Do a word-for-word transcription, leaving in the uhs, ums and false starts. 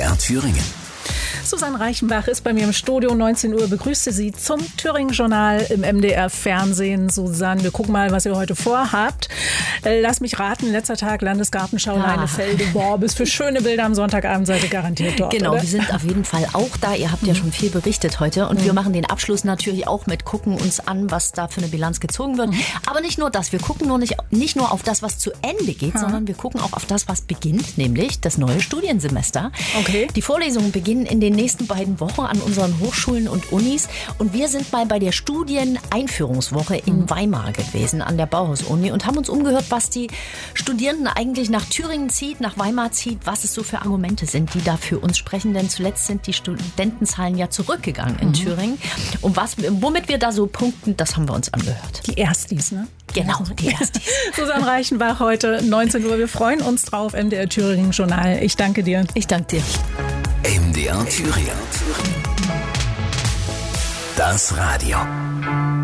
R Thüringen. Susanne Reichenbach ist bei mir im Studio. neunzehn Uhr begrüßte sie zum Thüringen-Journal im M D R-Fernsehen. Susanne, wir gucken mal, was ihr heute vorhabt. Lass mich raten, letzter Tag Landesgartenschau Ah. Leinefelde. Boah, bis für schöne Bilder am Sonntagabend seid ihr garantiert dort, Genau, oder? wir sind auf jeden Fall auch da. Ihr habt ja schon viel berichtet heute. Und wir machen den Abschluss natürlich auch mit, gucken uns an, was da für eine Bilanz gezogen wird. Aber nicht nur das. Wir gucken nur nicht, nicht nur auf das, was zu Ende geht, sondern wir gucken auch auf das, was beginnt, nämlich das neue Studiensemester. Okay. Die Vorlesungen beginnen in den nächsten beiden Wochen an unseren Hochschulen und Unis. Und wir sind mal bei der Studieneinführungswoche in Weimar gewesen, an der Bauhaus-Uni, und haben uns umgehört, was die Studierenden eigentlich nach Thüringen zieht, nach Weimar zieht, was es so für Argumente sind, die da für uns sprechen. Denn zuletzt sind die Studentenzahlen ja zurückgegangen in mhm. Thüringen. Und was, womit wir da so punkten, das haben wir uns angehört. Die Erstis, ne? Genau, die Erstis. Susanne Reichenbach heute, neunzehn Uhr. Wir freuen uns drauf, M D R Thüringen-Journal. Ich danke dir. Ich danke dir. M D R Thüringen. Das Radio.